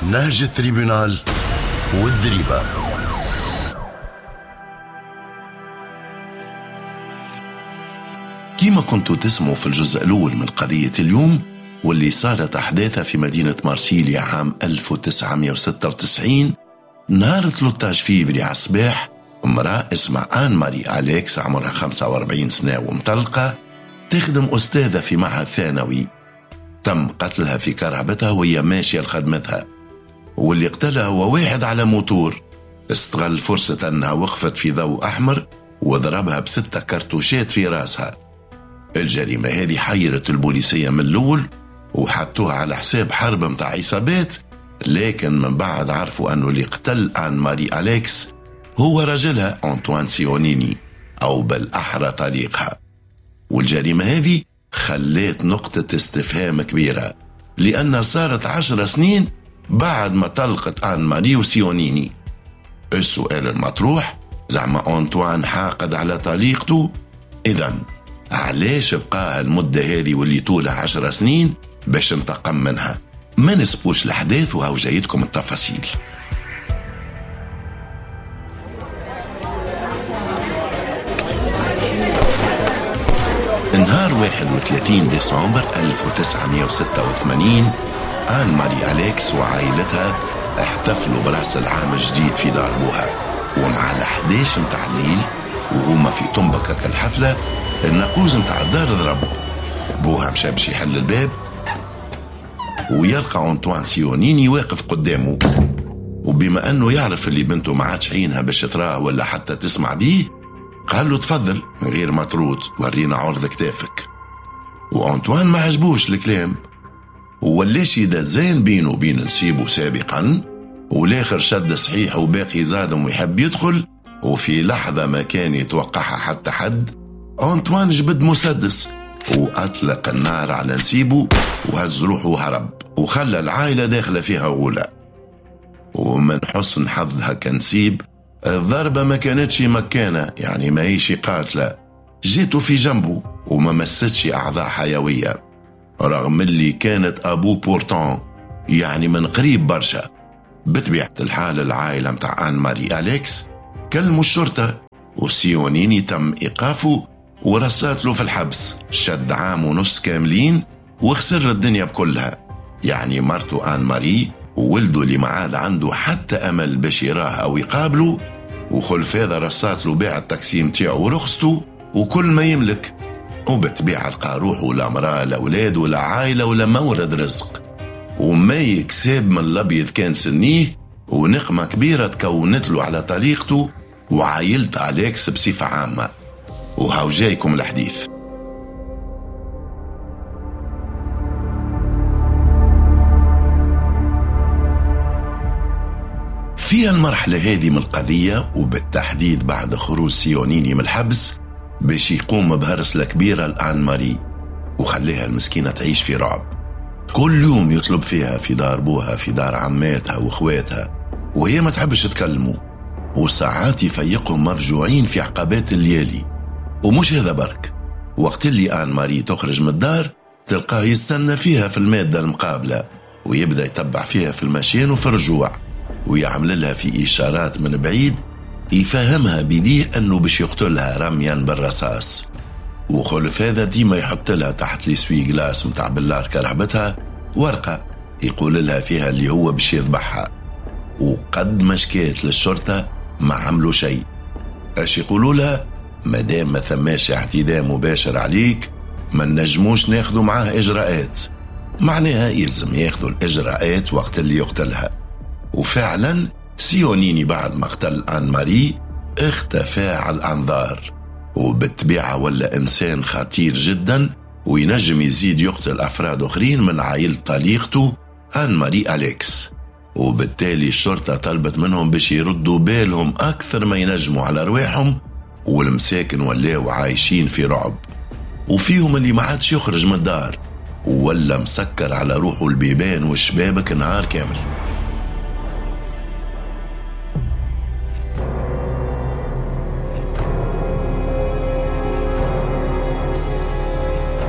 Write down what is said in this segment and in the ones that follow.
نهج التريبونال والدريبة. كما كنتوا تسمعوا في الجزء الأول من قضية اليوم واللي صارت أحداثها في مدينة مارسيليا عام 1996، نهار 13 فيفري على الصباح امرأة اسمها آن ماري أليكس عمرها 45 سنة ومطلقة تخدم أستاذة في معهد ثانوي. تم قتلها في كرهبتها وهي ماشية لخدمتها، واللي قتلها هو واحد على موتور استغل فرصة أنها وقفت في ضوء أحمر وضربها ب6 كرتوشات في راسها. الجريمة هذه حيرت البوليسية من الأول وحطوها على حساب حرب متاع عصابات، لكن من بعد عرفوا أنه اللي قتل آن ماري أليكس هو رجلها أنطوان سيونيني، أو بالأحرى طليقها. والجريمة هذه خلت نقطة استفهام كبيرة، لأنها صارت 10 سنين بعد ما طلقت آن ماري وسيونيني. السؤال المطروح، زعما أنطوان حاقد على طليقته؟ إذن علاش بقاها المدة هذه واللي طولها 10 سنين باش انتقم منها؟ ما نسبوش الأحداث وهو جايتكم التفاصيل. نهار 31 ديسمبر 1986 آن ماري أليكس وعائلتها احتفلوا برأس العام الجديد في دار بوها، ومع ال11 متاع الليل وهما في طنبكة الحفلة الناقوس متاع الدار ضرب. بوها مشى باش يحل الباب ويلقى أنطوان سيونيني واقف قدامه، وبما أنه يعرف اللي بنته ما عادش عينها باش تراه ولا حتى تسمع بيه، قال له تفضل من غير ما ترد ورينا عرض كتافك. وأنطوان ما عجبوش الكلام وولاش يدزان بينه وبين نسيبه سابقا، والاخر شد صحيح وباقي زادم ويحب يدخل، وفي لحظة ما كان يتوقعها حتى حد أنطوان جبد مسدس وأطلق النار على نسيبه وهز روحه وهرب وخلى العائلة داخلة فيها غولة. ومن حسن حظها كنسيب الضربة ما كانتش مكانة، يعني ما هيش قاتلة، جيته في جنبه وما مستش أعضاء حيوية، رغم اللي كانت أبو بورتان يعني من قريب برشا. بطبيعة الحال العائلة متاع آن ماري أليكس كلموا الشرطة، وسيونيني تم إيقافه ورصات له في الحبس، شد 1.5 عام كاملين وخسر الدنيا بكلها، يعني مرته آن ماري وولده اللي ما عاد عنده حتى أمل باش يراه أو يقابله، وخلف هذا رصات له بيع التاكسي متاعه ورخصته وكل ما يملك، وبتبيع لقى روحه لا مراه لا أولاد ولا عائلة ولا مورد رزق، وما يكسب من الأبيض كان سنيه، ونقمة كبيرة تكونت له على طريقته وعائلة أليكس بصفة عامة. وهاو جايكم الحديث. في المرحلة هذه من القضية وبالتحديد بعد خروج سيونيني من الحبس باش يقوم بهرسلة كبيرة لآن ماري وخليها المسكينة تعيش في رعب. كل يوم يطلب فيها في دار بوها في دار عماتها واخواتها وهي ما تحبش تكلمه، وساعات يفيقهم مفجوعين في عقبات الليالي. ومش هذا برك، وقت اللي آن ماري تخرج من الدار تلقاه يستنى فيها في المادة المقابلة ويبدأ يتبع فيها في المشيان وفي الرجوع، ويعمل لها في إشارات من بعيد يفهمها بيديه أنه باش يقتلها رميا بالرصاص. وخلف هذا ديما يحط لها تحت لسوي جلاس متاع بلار كرهبتها ورقة يقول لها فيها اللي هو باش يذبحها. وقد ما شكيت للشرطة ما عملوا شيء. اش يقولوا لها؟ مادام ما ثماش اعتداء مباشر عليك ما نجموش ناخذوا معاه إجراءات، معناها يلزم ياخذوا الإجراءات وقت اللي يقتلها. وفعلا سيونيني بعد ما قتل آن ماري اختفى على الأنظار، وبالطبيعة ولا إنسان خطير جدا وينجم يزيد يقتل أفراد أخرين من عائلة طليقته آن ماري أليكس. وبالتالي الشرطة طلبت منهم باش يردوا بالهم أكثر ما ينجموا على رواحهم، والمساكن ولاو عايشين في رعب، وفيهم اللي ما عادش يخرج من الدار ولا مسكر على روحه البيبان والشبابك نهار كامل.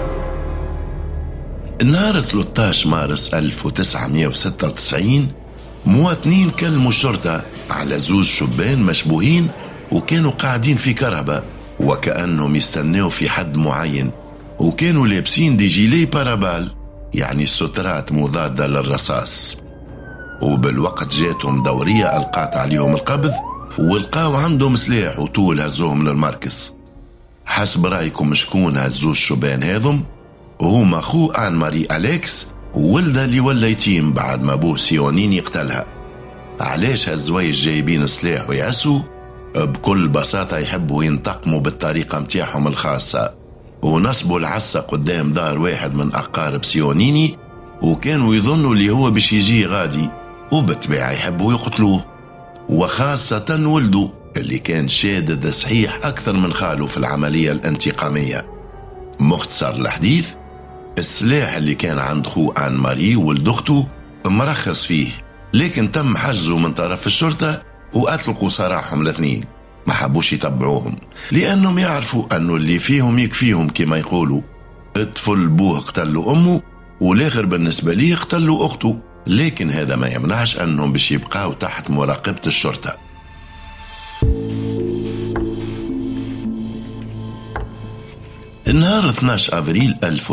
النهار 13 مارس 1996 مواطنين كلموا الشرطة على زوج شبان مشبوهين وكانوا قاعدين في كرهبة وكأنهم يستنوا في حد معين، وكانوا لابسين دي جيلي بارابال يعني سترات مضادة للرصاص. وبالوقت جاتهم دورية ألقات عليهم القبض ولقاو عندهم سلاح وطول هزوهم للمركز. حسب رأيكم شكون هزو الشبان هذم؟ هما أخو آن ماري أليكس وولده اللي ولا يتيم بعد ما أبوه سيونيني قتلها. علاش هالزوايج جايبين سلاح ويأسوا؟ بكل بساطة يحبوا ينتقموا بالطريقة متاعهم الخاصة، ونصبوا العصا قدام دار واحد من أقارب سيونيني وكانوا يظنوا اللي هو باش يجي غادي، وبالطبيعة يحبوا يقتلوه، وخاصة ولده اللي كان شادد صحيح أكثر من خاله في العملية الانتقامية. مختصر الحديث، السلاح اللي كان عند خو آن ماري ولد أخته مرخص فيه، لكن تم حجزه من طرف الشرطة وأطلقوا سراحهم الاثنين. ما حبوش يتبعوهم لأنهم يعرفوا أنه اللي فيهم يكفيهم كما يقولوا. الطفل بوه قتلوا أمه والآخر بالنسبة ليه قتلوا أخته، لكن هذا ما يمنعش أنهم باش يبقاو تحت مراقبة الشرطة. النهار 12 أبريل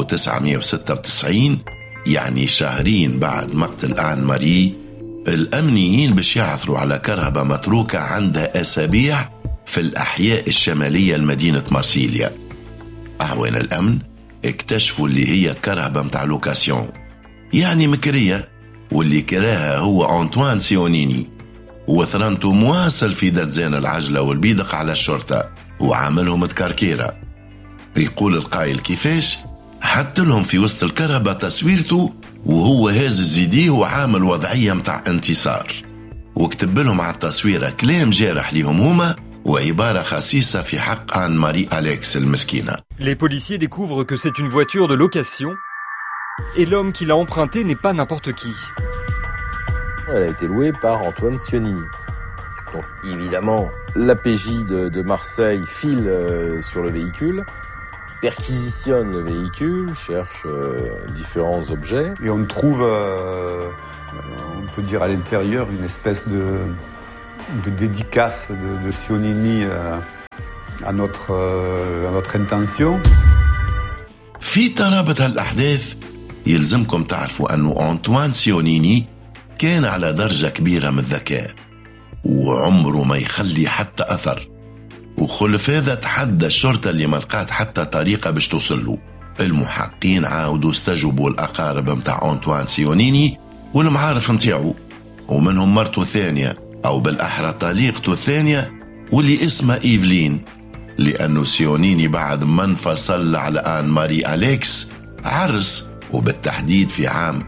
1996 يعني شهرين بعد مقتل آن ماري، الأمنيين باش يعثروا على كرهبة متروكة عندها أسابيع في الأحياء الشمالية لمدينة مارسيليا. أعوان الأمن اكتشفوا اللي هي كرهبة متاع لوكاسيون يعني مكرية، واللي كراها هو أنطوان سيونيني، وثرنته مواصل في دزان العجلة والبيدق على الشرطة وعاملهم تكركيرة. يقول القائل كيفاش حط لهم في وسط الكرهبة تصويرته وهو هازز يديه وعامل وضعية متاع انتصار، وكتب لهم على التصويرة كلام جارح ليهم هما وعبارة خسيسة في حق آن ماري أليكس المسكينة. Les policiers découvrent que c'est une voiture de location et l'homme qui l'a empruntée n'est pas n'importe qui. Elle a été louée par Antoine Sionini. Donc évidemment, l'APJ de Marseille file sur le véhicule, perquisitionne le véhicule, cherche différents objets. Et on trouve, on peut dire à l'intérieur, une espèce de dédicace de Sionini à notre intention. في ترابط هالأحداث يلزمكم تعرفوا أنه أنطوان سيونيني كان على درجة كبيرة من الذكاء وعمره ما يخلي حتى أثر، وخلف هذا تحدى الشرطة اللي ما لقات حتى طريقة باش توصله. المحققين عاودوا استجوبوا الأقارب متاع أنطوان سيونيني والمعارف متاعه، ومنهم مرته الثانية أو بالأحرى طليقته الثانية واللي اسمها إيفلين، لأنه سيونيني بعد ما انفصل على آن ماري أليكس عرس، وبالتحديد في عام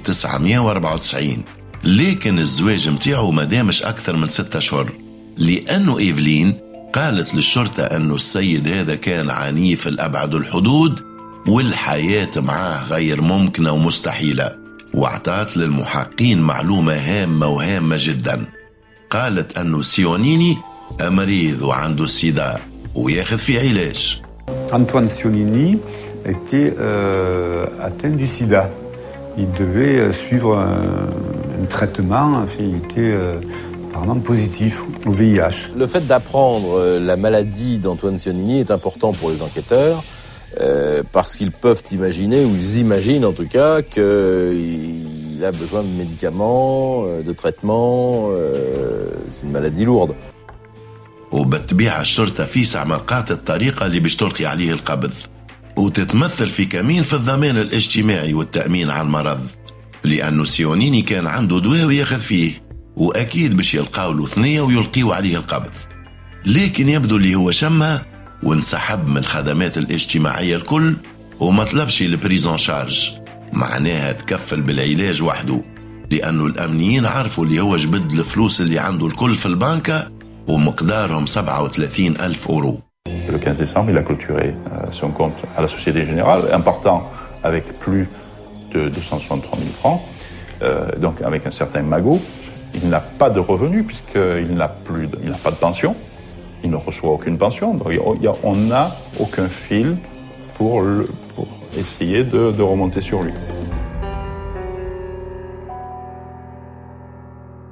1994، لكن الزواج متاعه ما دامش أكثر من 6 أشهر، لأنه إيفلين قالت للشرطة أنه السيد هذا كان عنيف الأبعد الحدود والحياة معاه غير ممكنة ومستحيلة، واعطت للمحققين معلومة هامة وهامة جدا. قالت أنه سيونيني مريض وعنده السيدا وياخذ في علاج. Antoine Sionini était atteint du sida. Il devait suivre un traitement, enfin, il était apparemment positif au VIH. Le fait d'apprendre la maladie d'Antoine Sionini est important pour les enquêteurs parce qu'ils peuvent imaginer, ou ils imaginent en tout cas, qu'il a besoin de médicaments, de traitements, c'est une maladie lourde. وبالطبيعة الشرطة في ساعة لقات الطريقة اللي باش تلقي عليه القبض، وتتمثل في كمين في الضمان الاجتماعي والتأمين على المرض، لأنه سيونيني كان عنده دواء وياخذ فيه، وأكيد باش يلقاو له ثنية ويلقيوا عليه القبض، لكن يبدو اللي هو شمها وانسحب من الخدمات الاجتماعية الكل وما طلبش البريزون شارج، معناها تكفل بالعلاج وحده، لأنه الأمنيين عرفوا اللي هو جبد الفلوس اللي عنده الكل في البنكة ومقدارهم 37,000 €. Le 15 décembre, il a clôturé son compte à la Société Générale, en partant avec plus de 263 000 francs, donc avec un certain magot. Il n'a pas de revenus puisqu'il n'a pas de pension, il ne reçoit aucune pension, donc on n'a aucun fil pour essayer de remonter sur lui.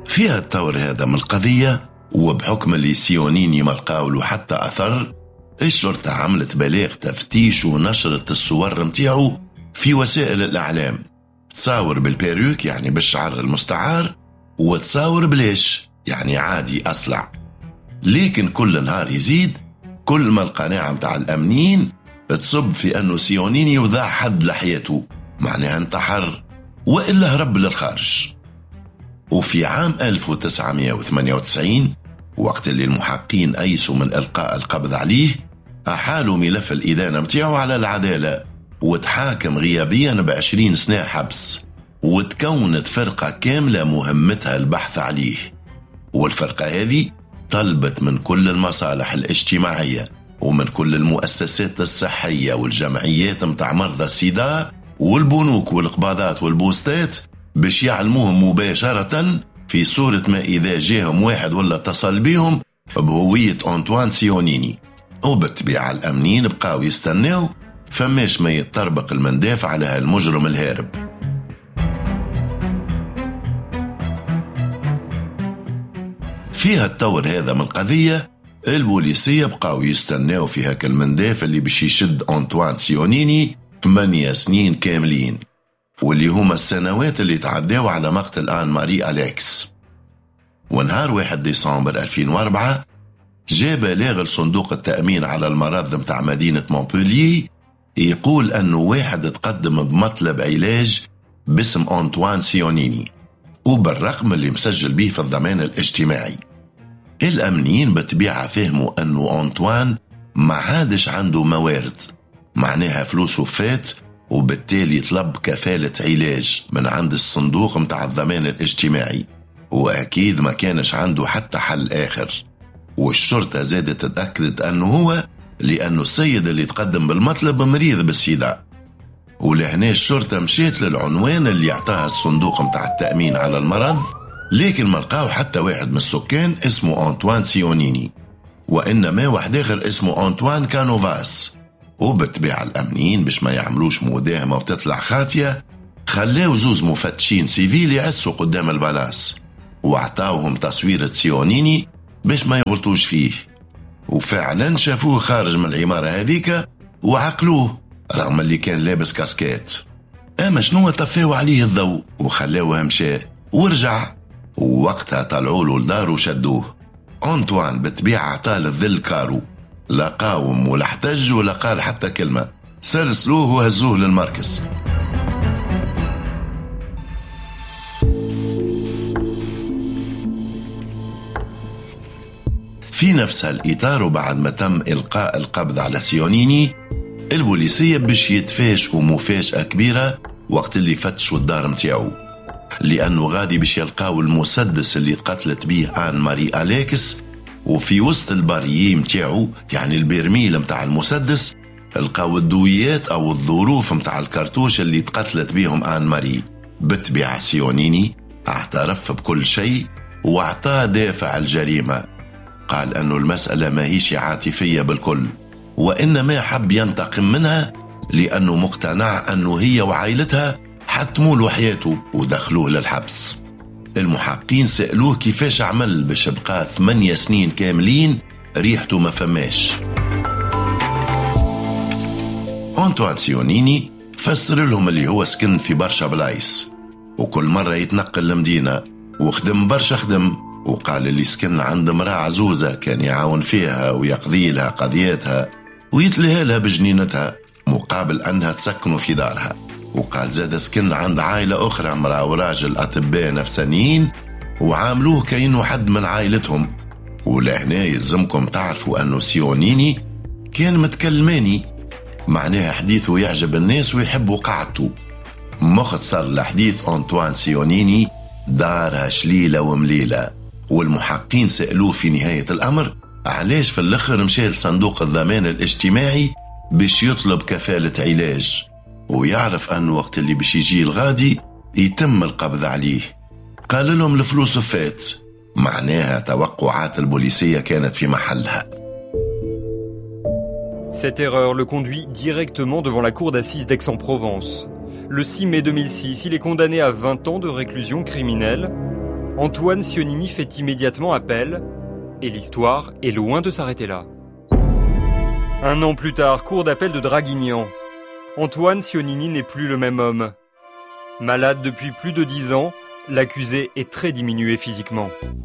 فيها الطور هذا من القضية، وبحكم اللي سيونيني ما لقاولو حتى أثر، الشرطة عملت بلاغ تفتيش ونشرت الصور متاعو في وسائل الإعلام. تصاور بالبيروك يعني بالشعر المستعار، وتصاور بلاش يعني عادي أصلع. لكن كل نهار يزيد، كل ما القناعة متاع الأمنيين تصب في أنه سيونيني وضع حد لحياته، معناها انتحر وإلا هرب للخارج. وفي عام 1998 وقت اللي المحققين أيسوا من إلقاء القبض عليه، أحالوا ملف الإدانة متاعه على العدالة، وتحاكم غيابيا ب20 سنة حبس، وتكونت فرقة كاملة مهمتها البحث عليه. والفرقة هذه طلبت من كل المصالح الاجتماعية ومن كل المؤسسات الصحية والجمعيات متاع مرضى السيدا والبنوك والقباضات والبوستات باش يعلموهم مباشرة في صورة ما إذا جاهم واحد ولا اتصل بهم بهوية أنطوان سيونيني. وبالطبيعة الأمنيين بقاو يستناو فماش ما يتطربق المنداف على هالمجرم الهارب. فيها التور هذا من القضية، البوليسية بقاو يستناو في هاك المنداف اللي باش يشد أنطوان سيونيني 8 سنين كاملين، واللي هما السنوات اللي تعداو على مقتل آن ماري أليكس. ونهار 1 ديسمبر 2004 جاء بلاغ لصندوق التأمين على المرض متاع مدينة مونبولييه يقول أنه واحد تقدم بمطلب علاج باسم أنطوان سيونيني وبالرقم اللي مسجل به في الضمان الاجتماعي. الأمنيين بطبيعة فهموا أنه أنطوان ما عادش عنده موارد، معناها فلوسه فات، وبالتالي طلب كفالة علاج من عند الصندوق متاع الضمان الاجتماعي، وأكيد ما كانش عنده حتى حل آخر. والشرطة زادت تأكدت أنه هو لأنه السيد اللي تقدم بالمطلب مريض بالسيدا. ولهنا الشرطة مشيت للعنوان اللي اعطاها الصندوق متاع التأمين على المرض، لكن ما لقاو حتى واحد من السكان اسمه أنطوان سيونيني، وإنما واحد آخر اسمه أنطوان كانوفاس. وبالطبيعة الأمنيين باش ما يعملوش مداهمة وتطلع خاطية، خلاو زوز مفتشين سيفيل يعسوا قدام البلاص واعطاوهم تصويرة سيونيني باش ما يغلطوش فيه. وفعلا شافوه خارج من العمارة هذيك وعقلوه رغم اللي كان لابس كاسكيت. أما شنو طفاو عليه الضوء وخلاوه مشى ورجع، ووقتها طلعوا له لدار وشدوه. أنطوان بالطبيعة طال الذل كارو، لا قاوم ولا احتج ولا قال حتى كلمة، سلسلوه وهزوه للمركز. في نفس الإطار وبعد ما تم إلقاء القبض على سيونيني، البوليسية باش يتفاجئوا مفاجأة كبيرة وقت اللي فتشوا الدار متاعو، لأنه غادي باش يلقاو المسدس اللي تقتلت به آن ماري أليكس، وفي وسط الباريي متاعو يعني البرميل متاع المسدس لقاو الدويات أو الظروف متاع الكرتوش اللي تقتلت بهم آن ماري. بالطبيعة سيونيني اعترف بكل شيء واعطاه دافع الجريمة، قال أنه المسألة ما هيش عاطفية بالكل، وإنما حب ينتقم منها لأنه مقتنع أنه هي وعائلتها حتموا له حياته ودخلوه للحبس. المحققين سألوه كيفاش عمل باش بقى 8 سنين كاملين ريحته ما فماش. أنطوان سيونيني فسر لهم اللي هو سكن في برشا بلايس وكل مرة يتنقل المدينة وخدم برشا خدم، وقال اللي سكن عند امرأة عزوزة كان يعاون فيها ويقضي لها قضياتها ويتلهى لها بجنينتها مقابل أنها تسكنوا في دارها. وقال زاد سكن عند عائلة أخرى امرأة وراجل أطباء نفسانيين وعاملوه كأنه حد من عائلتهم. ولهنا يلزمكم تعرفوا أنه سيونيني كان متكلماني، معناها حديثه يعجب الناس ويحبوا قعدته. مختصر لحديث أنطوان سيونيني دارها شليلة ومليلة. والمحققين سألوه في نهاية الأمر علاش في الأخر مشى لصندوق الضمان الاجتماعي باش يطلب كفالة علاج ويعرف أنه وقت اللي باش يجي الغادي يتم القبض عليه. قال لهم الفلوس فات، معناها توقعات البوليسية كانت في محلها. Cette erreur le conduit directement devant la cour d'assises d'Aix-en-Provence. Le 6 mai 2006, il est condamné à 20 ans de réclusion criminelle. Antoine Sionini fait immédiatement appel et l'histoire est loin de s'arrêter là. Un an plus tard, cour d'appel de Draguignan. Antoine Sionini n'est plus le même homme. Malade depuis plus de 10 ans, l'accusé est très diminué physiquement.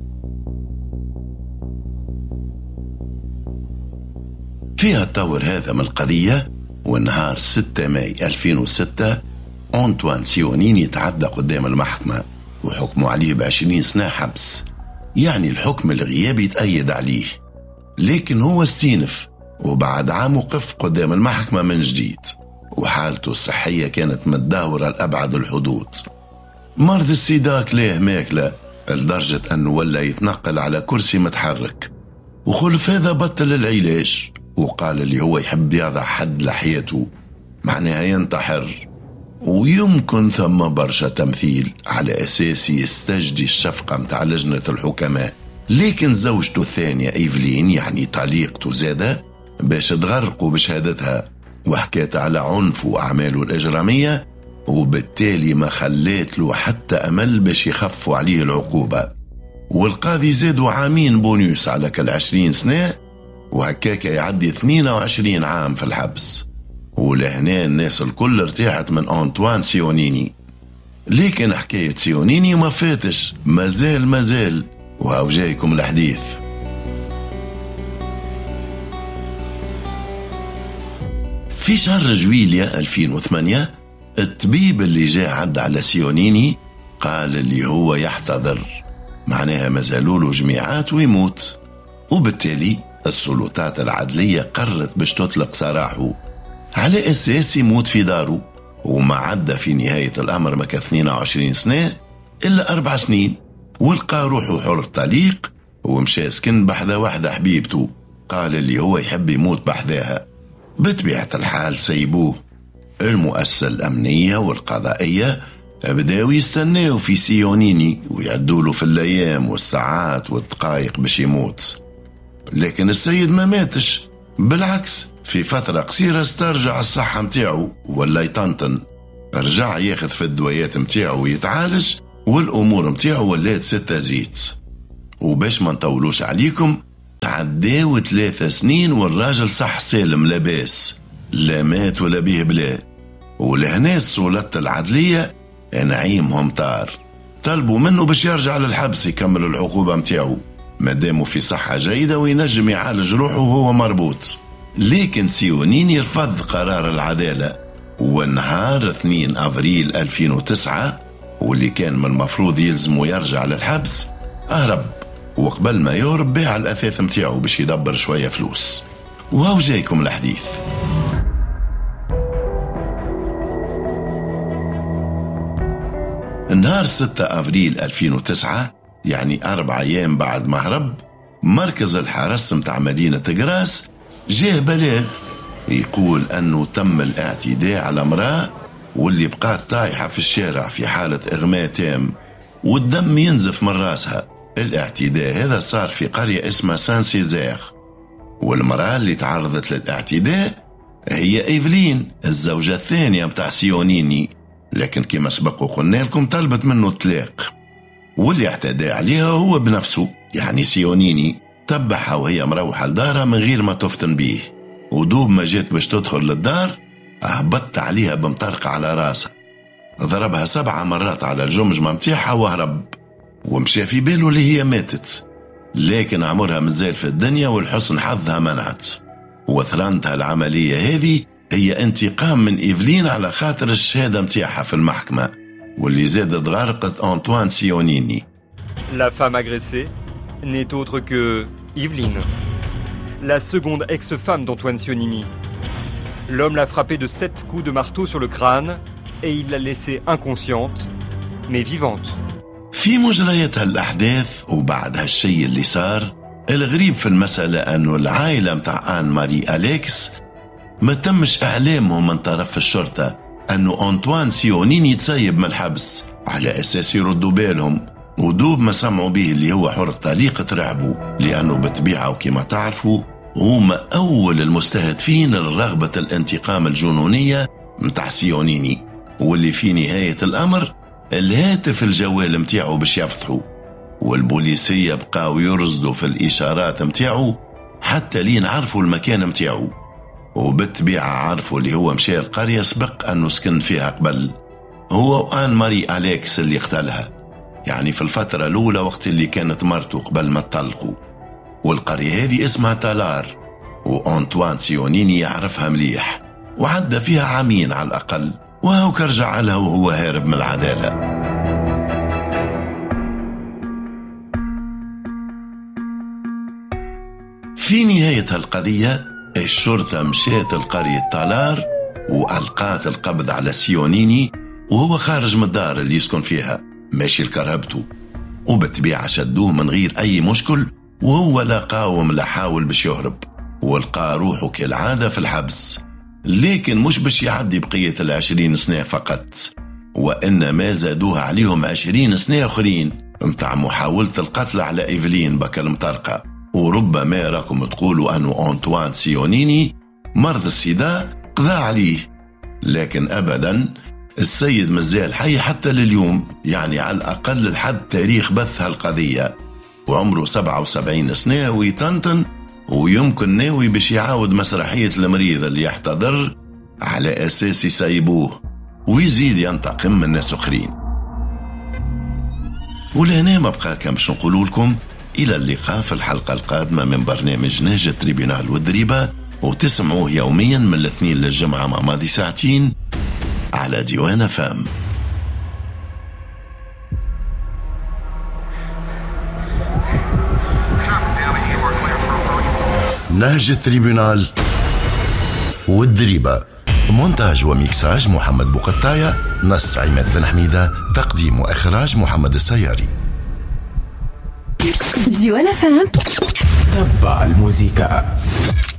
فيها الطور هذا من القضية ونهار 6 ماي 2006 أنطوان سيونيني تعدى قدام المحكمة وحكموا عليه ب20 سنة حبس، يعني الحكم الغيابي تأيد عليه، لكن هو استينف وبعد عام وقف قدام المحكمة من جديد وحالته الصحية كانت متدهورة لأبعد الحدود. مرض السيداك ليه ماكلة لدرجة أنه ولا يتنقل على كرسي متحرك، وخلف هذا بطل العلاج وقال اللي هو يحب يضع حد لحياته معناها ينتحر، ويمكن ثم برشا تمثيل على أساس يستجدي الشفقة متاع لجنة الحكماء، لكن زوجته الثانية إيفلين يعني طليقته زادة باش تغرقوا بشهادتها وحكيت على عنف وأعماله الإجرامية، وبالتالي ما خليت له حتى أمل باش يخفوا عليه العقوبة، والقاضي زادوا عامين بونيوس على كل 20 سنة وهكاك يعدي 22 عام في الحبس. ولهنا الناس الكل ارتاحت من أنطوان سيونيني، لكن حكاية سيونيني ما فاتش، مازال وهاو جايكم الحديث. في شهر جويليا 2008 الطبيب اللي جاء عد على سيونيني قال اللي هو يحتضر، معناها مازالوله جميعات ويموت، وبالتالي السلطات العدلية قررت باش تطلق سراحه على أساس يموت في داره، وما عدى في نهاية الأمر مكان 22 سنة إلا 4 سنين، ولقى روحه حر طليق ومشى سكن بحذا واحدة حبيبته قال اللي هو يحب يموت بحذاها. بطبيعة الحال سيبوه. المؤسسة الأمنية والقضائية بداوا يستناوا في سيونيني ويعدوله في الأيام والساعات والدقائق باش يموت، لكن السيد ما ماتش، بالعكس في فترة قصيرة استرجع الصحة متاعه ولا يطنطن، رجع ياخذ في الدويات متاعه ويتعالج والأمور متاعه ولات 6 زيت. وباش ما نطولوش عليكم عداو 3 سنين والراجل صح سالم لاباس، لا مات ولا بيه بلا. ولهنا السلطات العدلية نعيمهم طار، طلبوا منه باش يرجع للحبس يكمل العقوبة متاعه مادامه في صحة جيدة وينجم يعالج روحه وهو مربوط، لكن سيونيني رفض قرار العدالة. والنهار 2 أفريل 2009 واللي كان من المفروض يلزمه يرجع للحبس أهرب، وقبل ما يهرب باع الأثاث متاعه باش يدبر شوية فلوس. وهو جايكم الحديث. النهار 6 أفريل 2009 يعني 4 أيام بعد ما هرب، مركز الحرس متاع مدينة قراس جاه بلاغ يقول أنه تم الاعتداء على امرأة واللي بقات طايحة في الشارع في حالة إغماء تام والدم ينزف من راسها. الاعتداء هذا صار في قرية اسمها سان سيزير، والمرأة اللي تعرضت للاعتداء هي إيفلين الزوجة الثانية متاع سيونيني، لكن كما سبق وقلنا لكم طلبت منه الطلاق، واللي اعتدى عليها هو بنفسه يعني سيونيني، تبعها وهي مروحة لدارها من غير ما تفتن بيه، ودوب ما جات باش تدخل للدار أهبط عليها بمطرقة على راسها، ضربها 7 مرات على الجمجمة متاعها وهرب، ومشى في باله اللي هي ماتت، لكن عمرها مازال في الدنيا والحسن حظها منعت. وثرانتها العملية هذه هي انتقام من إيفلين على خاطر الشهادة متاعها في المحكمة واللي زادت غرقت أنطوان سيونيني. La femme agressée n'est autre que Yveline, la seconde ex-femme d'Antoine Sionini. L'homme l'a frappée de 7 coups de marteau sur le crâne et il l'a laissée inconsciente, mais vivante. في مجريات هالأحداث وبعد هالشي اللي صار، الغريب في المسألة أنه العائلة متاع آن ماري أليكس ما تمش إعلامهم من طرف الشرطة أنه أنطوان سيونيني يتسيب من الحبس على أساس يردوا بالهم، ودوب ما سمعوا به اللي هو حر طليق ترعبوا، لأنه بطبيعة وكما تعرفوا هما أول المستهدفين لرغبة الانتقام الجنونية متاع سيونيني، واللي في نهاية الأمر الهاتف الجوال متاعه باش يفضحوا، والبوليسية بقاو يرصدوا في الإشارات متاعو حتى لين عرفوا المكان متاعو، وبالطبيعة عرفوا اللي هو مشى القرية سبق أنه سكن فيها قبل، هو وآن ماري أليكس اللي قتلها، يعني في الفترة الأولى وقت اللي كانت مرته قبل ما تطلقوا. والقرية هذه اسمها تالار، وأنطوان سيونيني يعرفها مليح، وعدى فيها عامين على الأقل، وهو كرجع لها وهو هارب من العدالة. في نهاية القضية الشرطة مشات القرية تالار وألقات القبض على سيونيني وهو خارج من الدار اللي يسكن فيها ماشي لكرهبته، وبالطبيعة شدوه من غير أي مشكل، وهو لا قاوم لا حاول باش يهرب، والقى روحه كالعادة في الحبس، لكن مش باش يعدي بقية 20 سنة فقط، وإنما زادوها عليهم 20 سنة أخرين متاع محاولة القتل على إيفلين بك المطرقة. وربما راكم تقولوا أنه أنطوان سيونيني مرض السيدا قضى عليه، لكن أبدا السيد مازال حي حتى لليوم، يعني على الأقل لحد تاريخ بث هالقضية، وعمره 77 سنة ويطنطن، ويمكن ناوي باش يعاود مسرحية المريض اللي يحتضر على أساس يسيبوه ويزيد ينتقم من ناس أخرين. ولهنا ما بقى كم باش نقولوا لكم، إلى اللقاء في الحلقة القادمة من برنامج نهج تريبيونال والدريبة، وتسمعوه يوميا من الاثنين للجمعة مع ماضي ساعتين على ديوان فام. نهج تريبيونال والدريبة، مونتاج وميكساج محمد بوقطاية، نص عماد بن حميدة، تقديم وإخراج محمد السياري. ديوان فام، تبع الموسيقى.